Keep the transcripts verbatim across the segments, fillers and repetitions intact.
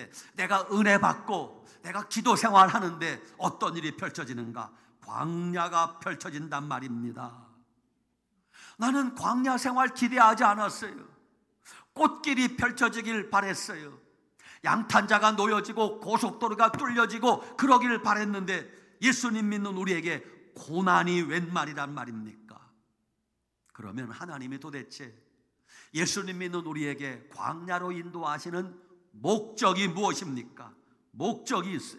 있는데, 내가 은혜 받고 내가 기도 생활하는데 어떤 일이 펼쳐지는가? 광야가 펼쳐진단 말입니다. 나는 광야 생활 기대하지 않았어요. 꽃길이 펼쳐지길 바랬어요. 양탄자가 놓여지고 고속도로가 뚫려지고 그러기를 바랬는데, 예수님 믿는 우리에게 고난이 웬 말이란 말입니까? 그러면 하나님이 도대체 예수님 믿는 우리에게 광야로 인도하시는 목적이 무엇입니까? 목적이 있어요.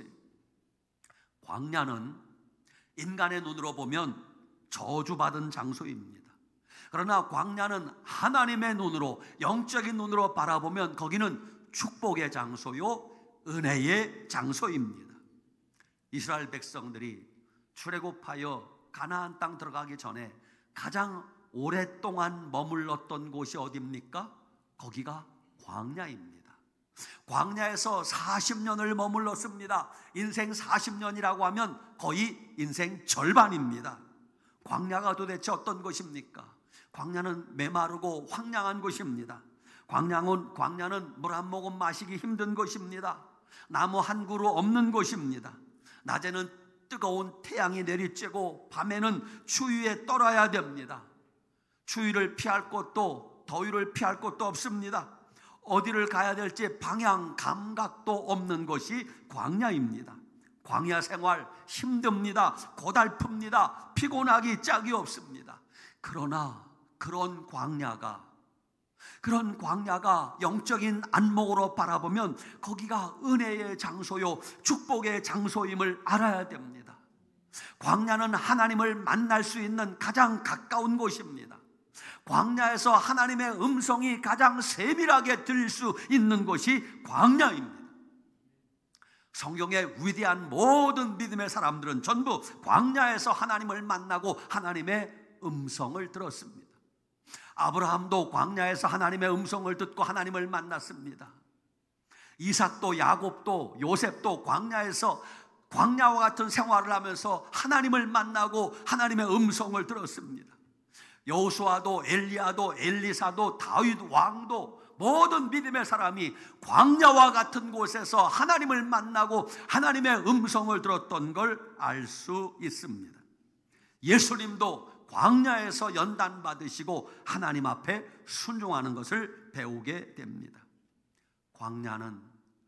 광야는 인간의 눈으로 보면 저주받은 장소입니다. 그러나 광야는 하나님의 눈으로, 영적인 눈으로 바라보면 거기는 축복의 장소요, 은혜의 장소입니다. 이스라엘 백성들이 출애굽하여 가나안 땅 들어가기 전에 가장 오랫동안 머물렀던 곳이 어디입니까? 거기가 광야입니다. 광야에서 사십 년을 머물렀습니다. 인생 사십 년이라고 하면 거의 인생 절반입니다. 광야가 도대체 어떤 곳입니까? 광야는 메마르고 황량한 곳입니다. 광야는, 광야는 물 한 모금 마시기 힘든 곳입니다. 나무 한 그루 없는 곳입니다. 낮에는 뜨거운 태양이 내리쬐고 밤에는 추위에 떨어야 됩니다. 추위를 피할 곳도 더위를 피할 곳도 없습니다. 어디를 가야 될지 방향 감각도 없는 것이 광야입니다. 광야 생활 힘듭니다. 고달픕니다. 피곤하기 짝이 없습니다. 그러나 그런 광야가 그런 광야가 영적인 안목으로 바라보면 거기가 은혜의 장소요, 축복의 장소임을 알아야 됩니다. 광야는 하나님을 만날 수 있는 가장 가까운 곳입니다. 광야에서 하나님의 음성이 가장 세밀하게 들릴 수 있는 곳이 광야입니다. 성경의 위대한 모든 믿음의 사람들은 전부 광야에서 하나님을 만나고 하나님의 음성을 들었습니다. 아브라함도 광야에서 하나님의 음성을 듣고 하나님을 만났습니다. 이삭도 야곱도 요셉도 광야에서 광야와 같은 생활을 하면서 하나님을 만나고 하나님의 음성을 들었습니다. 여호수아도 엘리야도 엘리사도 다윗 왕도 모든 믿음의 사람이 광야와 같은 곳에서 하나님을 만나고 하나님의 음성을 들었던 걸 알 수 있습니다. 예수님도 광야에서 연단 받으시고 하나님 앞에 순종하는 것을 배우게 됩니다. 광야는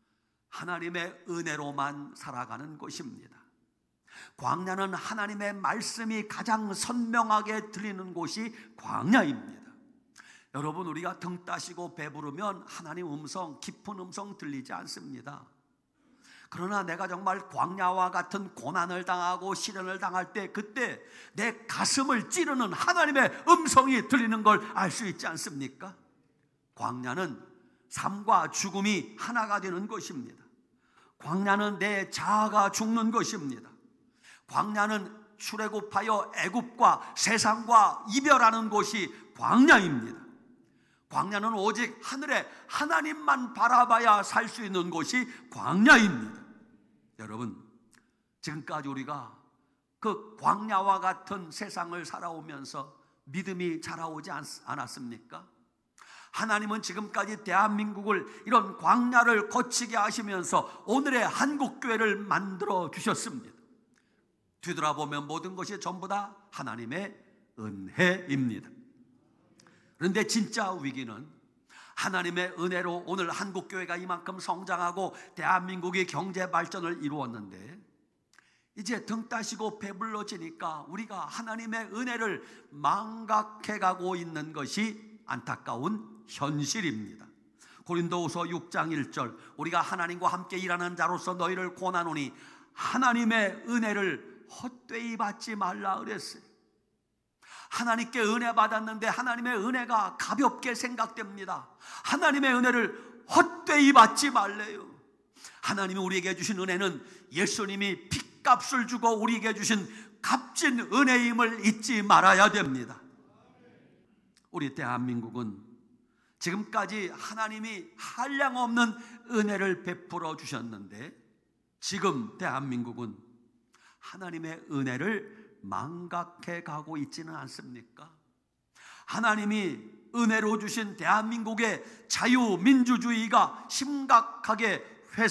하나님의 은혜로만 살아가는 곳입니다. 광야는 하나님의 말씀이 가장 선명하게 들리는 곳이 광야입니다. 여러분, 우리가 등 따시고 배부르면 하나님 음성, 깊은 음성 들리지 않습니다. 그러나 내가 정말 광야와 같은 고난을 당하고 시련을 당할 때, 그때 내 가슴을 찌르는 하나님의 음성이 들리는 걸 알 수 있지 않습니까? 광야는 삶과 죽음이 하나가 되는 것입니다. 광야는 내 자아가 죽는 것입니다. 광야는 출애굽하여 애굽과 세상과 이별하는 곳이 광야입니다. 광야는 오직 하늘에 하나님만 바라봐야 살 수 있는 곳이 광야입니다. 여러분, 지금까지 우리가 그 광야와 같은 세상을 살아오면서 믿음이 자라오지 않았습니까? 하나님은 지금까지 대한민국을 이런 광야를 거치게 하시면서 오늘의 한국교회를 만들어 주셨습니다. 뒤돌아보면 모든 것이 전부 다 하나님의 은혜입니다. 그런데 진짜 위기는 하나님의 은혜로 오늘 한국교회가 이만큼 성장하고 대한민국이 경제 발전을 이루었는데, 이제 등 따시고 배불러지니까 우리가 하나님의 은혜를 망각해가고 있는 것이 안타까운 현실입니다. 고린도후서 육 장 일 절, 우리가 하나님과 함께 일하는 자로서 너희를 권하노니 하나님의 은혜를 헛되이 받지 말라 그랬어요. 하나님께 은혜 받았는데 하나님의 은혜가 가볍게 생각됩니다. 하나님의 은혜를 헛되이 받지 말래요. 하나님이 우리에게 주신 은혜는 예수님이 핏값을 주고 우리에게 주신 값진 은혜임을 잊지 말아야 됩니다. 우리 대한민국은 지금까지 하나님이 한량없는 은혜를 베풀어 주셨는데, 지금 대한민국은 하나님의 은혜를 망각해 가고 있지는 않습니까? 하나님이 은혜로 주신 대한민국의 자유민주주의가 심각하게